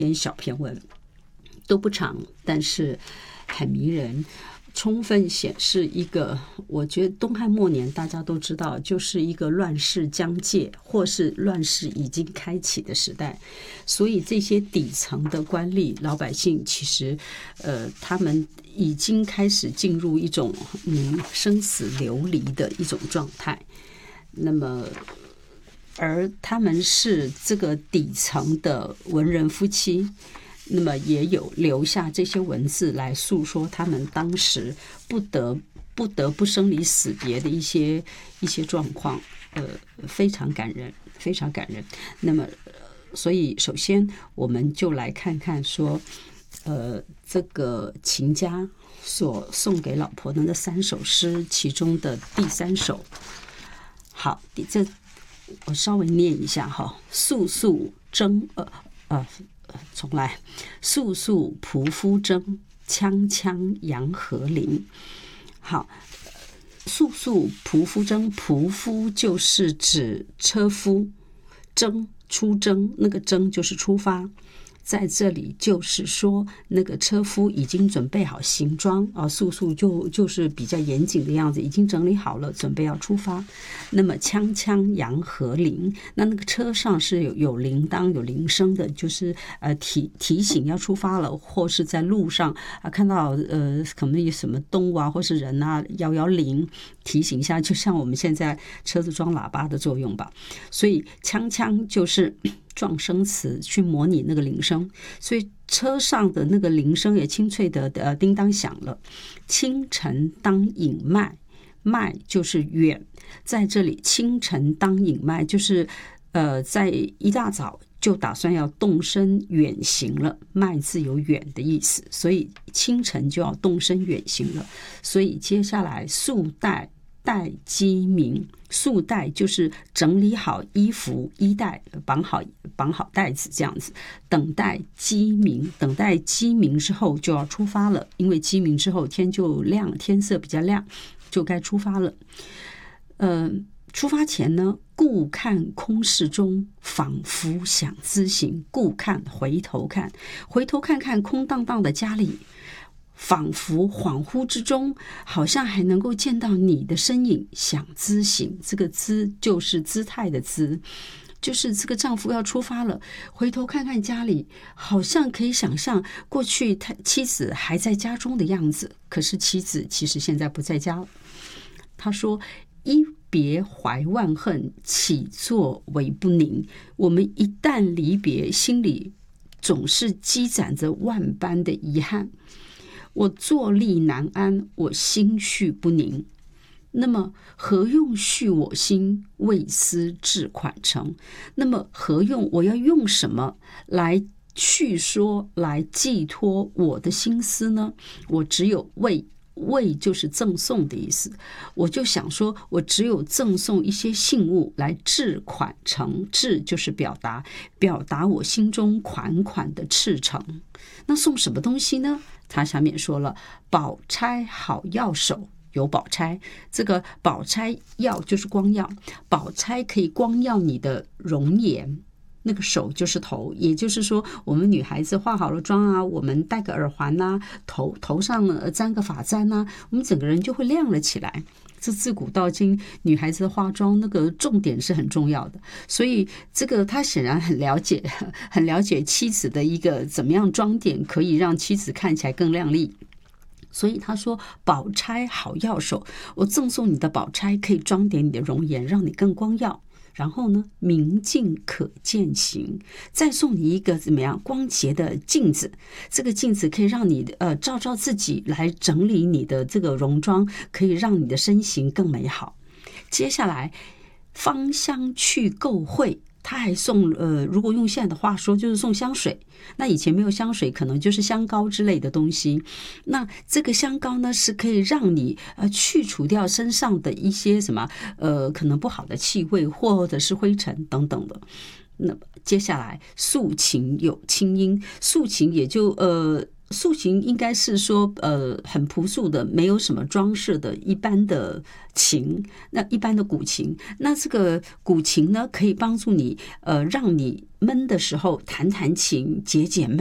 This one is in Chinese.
小篇文，都不长，但是很迷人，充分显示一个，我觉得东汉末年大家都知道，就是一个乱世将届，或是乱世已经开启的时代。所以这些底层的官吏老百姓，其实他们已经开始进入一种生死流离的一种状态。那么而他们是这个底层的文人夫妻，那么也有留下这些文字来诉说他们当时不得不生离死别的一些状况，非常感人，非常感人。那么，所以首先我们就来看看说，这个秦家所送给老婆的那3首诗，其中的第3首，好，这我稍微念一下哈，素素征重来，素素仆夫征，锵锵洋河陵。好，素素仆夫征，仆夫就是指车夫，征出征，那个征就是出发。在这里就是说，那个车夫已经准备好行装啊，素素就是比较严谨的样子，已经整理好了，准备要出发。那么锵锵洋河陵，那个车上是有铃铛、有铃声的，就是提醒要出发了，或是在路上看到可能有什么动物啊，或是人啊，摇铃提醒一下，就像我们现在车子装喇叭的作用吧。所以锵锵就是撞声词，去模拟那个铃声，所以车上的那个铃声也清脆的叮当响了。清晨当隐迈，迈就是远，在这里清晨当隐迈就是在一大早就打算要动身远行了，迈字有远的意思，所以清晨就要动身远行了。所以接下来素带鸡鸣，素带就是整理好衣服衣带，绑好带子这样子，等待鸡鸣，等待鸡鸣之后就要出发了，因为鸡鸣之后天就亮，天色比较亮，就该出发了。出发前呢，顾看空室中，仿佛想咨行。顾看，回头看看空荡荡的家里，仿佛恍惚之中，好像还能够见到你的身影，想咨行。这个姿就是姿态的姿，就是这个丈夫要出发了，回头看看家里，好像可以想象过去妻子还在家中的样子，可是妻子其实现在不在家了。他说，一别怀万恨，起坐为不宁。我们一旦离别，心里总是积攒着万般的遗憾。我坐立难安，我心绪不宁。那么何用续我心，为思至款成？那么何用，我要用什么来叙说，来寄托我的心思呢？我只有为就是赠送的意思，我就想说，我只有赠送一些信物来至款成，至就是表达我心中款款的赤诚。那送什么东西呢？他下面说了，宝钗好药手。有宝钗，这个宝钗药就是光耀，宝钗可以光耀你的容颜，那个手就是头，也就是说我们女孩子化好了妆啊，我们戴个耳环啊，头上沾个发簪啊，我们整个人就会亮了起来。这自古到今女孩子的化妆那个重点是很重要的，所以这个他显然很了解妻子的一个怎么样装点可以让妻子看起来更亮丽。所以他说，宝钗好药手，我赠送你的宝钗可以装点你的容颜，让你更光耀。然后呢，明镜可见形，再送你一个怎么样光洁的镜子，这个镜子可以让你照照自己，来整理你的这个容妆，可以让你的身形更美好。接下来芳香去垢秽，他还送如果用现在的话说就是送香水，那以前没有香水，可能就是香膏之类的东西。那这个香膏呢，是可以让你去除掉身上的一些什么可能不好的气味，或者是灰尘等等的。那接下来素琴有清音，素琴也就竖琴应该是说很朴素的，没有什么装饰的一般的琴，那一般的古琴。那这个古琴呢，可以帮助你让你闷的时候弹弹琴解解闷。